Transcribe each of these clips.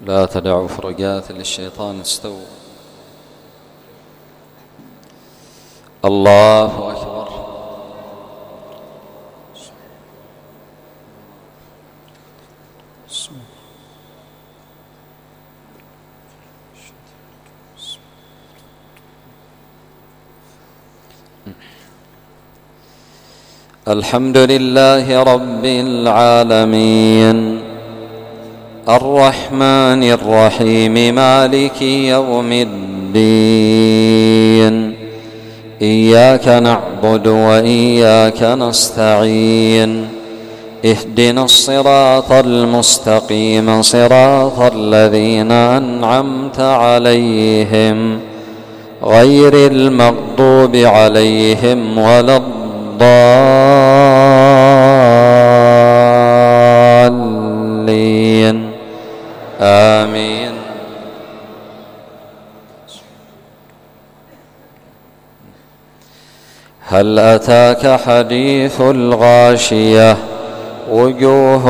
لا تدعوا فرجات للشيطان استووا. الله أكبر. الحمد لله رب العالمين الرحمن الرحيم مالك يوم الدين. إياك نعبد وإياك نستعين. اهدنا الصراط المستقيم صراط الذين أنعمت عليهم غير المغضوب عليهم ولا الضالين. آمين. هل أتاك حديث الغاشية وجوه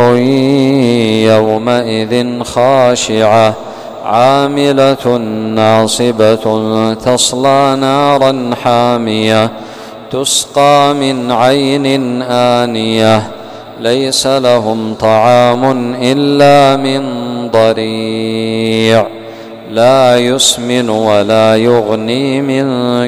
يومئذ خاشعة عاملة ناصبة تصلى نارا حامية تسقى من عين آنية ليس لهم طعام إلا من ضريع لا يسمن ولا يغني من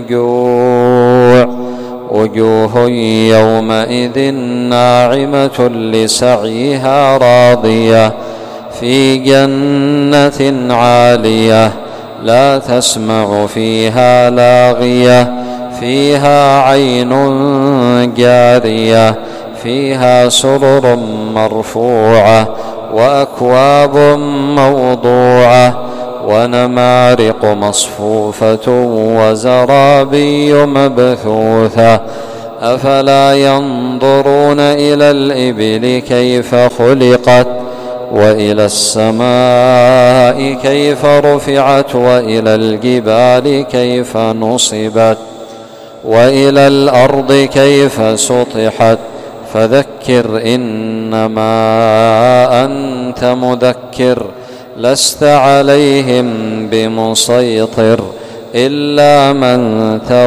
جوع. وجوه يومئذ ناعمة لسعيها راضية في جنة عالية لا تسمع فيها لاغية فيها عين جارية فيها سرر مرفوعة وأكواب موضوعة ونمارق مصفوفة وزرابي مبثوثة. أفلا ينظرون إلى الإبل كيف خلقت وإلى السماء كيف رفعت وإلى الجبال كيف نصبت وإلى الأرض كيف سطحت. فذكر إنما أنت مذكر لست عليهم بمسيطر إلا من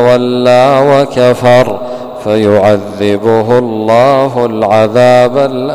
تولى وكفر فيعذبه الله العذاب الأكبر